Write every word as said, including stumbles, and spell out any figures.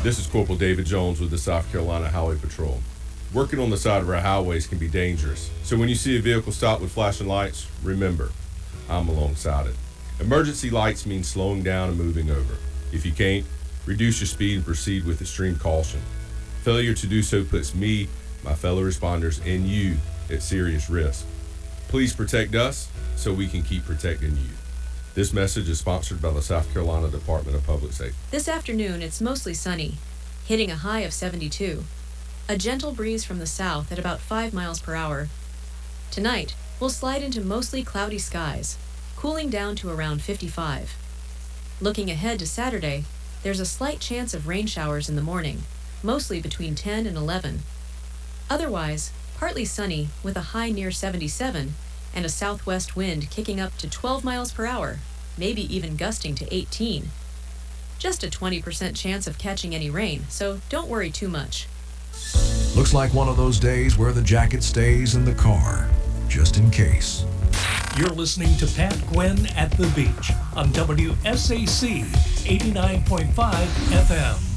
This is Corporal David Jones with the South Carolina Highway Patrol. Working on the side of our highways can be dangerous, so when you see a vehicle stop with flashing lights, remember, I'm alongside it. Emergency lights mean slowing down and moving over. If you can't, reduce your speed and proceed with extreme caution. Failure to do so puts me, my fellow responders, and you at serious risk. Please protect us so we can keep protecting you. This message is sponsored by the South Carolina Department of Public Safety. This afternoon, it's mostly sunny, hitting a high of seventy-two. A gentle breeze from the south at about five miles per hour. Tonight, we'll slide into mostly cloudy skies, cooling down to around fifty-five. Looking ahead to Saturday, there's a slight chance of rain showers in the morning, mostly between ten and eleven. Otherwise, partly sunny with a high near seventy-seven and a southwest wind kicking up to twelve miles per hour, maybe even gusting to eighteen. Just a twenty percent chance of catching any rain, so don't worry too much. Looks like one of those days where the jacket stays in the car, just in case. You're listening to Pat Gwynn at the Beach on W S A C eighty-nine point five F M.